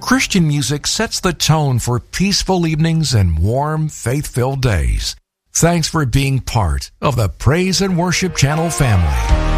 Christian music sets the tone for peaceful evenings and warm, faith-filled days. Thanks for being part of the Praise and Worship Channel family.